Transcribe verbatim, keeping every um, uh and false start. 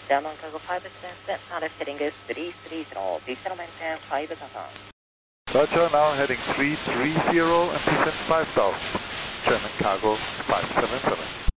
German Cargo five seven seven, now left heading is three three zero, descent maintain five thousand. Roger, now heading three three zero and descent five thousand. German Cargo five seven seven.